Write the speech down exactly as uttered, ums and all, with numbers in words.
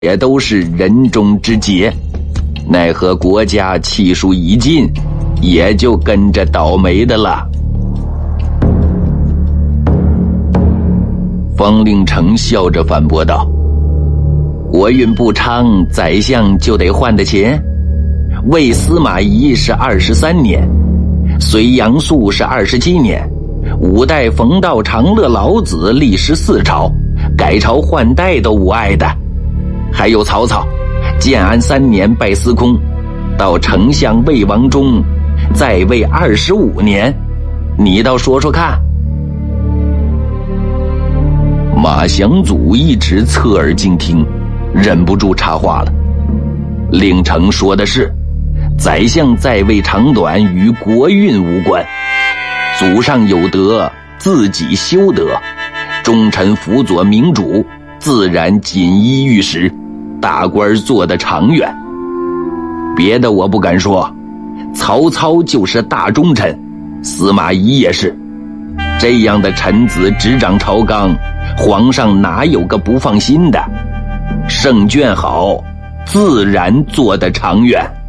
也都是人中之杰，奈何国家气数已尽，也就跟着倒霉的了。方令成笑着反驳道：国运不昌，宰相就得换的钱。魏司马懿是二十三年，隋杨素是二十七年，五代冯道长乐老子历时四朝，改朝换代都无碍的。还有曹操，建安三年拜司空，到丞相魏王中，在位二十五年，你倒说说看。马祥祖一直侧耳静听，忍不住插话了。令丞说的是，宰相在位长短与国运无关，祖上有德，自己修德，忠臣辅佐明主，自然锦衣玉食，大官做得长远。别的我不敢说，曹操就是大忠臣，司马懿也是。这样的臣子执掌朝纲，皇上哪有个不放心的？胜券好，自然做得长远。